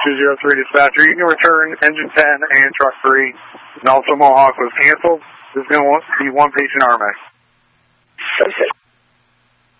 203 dispatcher. You can return engine 10 and truck 3. And also Mohawk was canceled. There's going to be one patient RMA.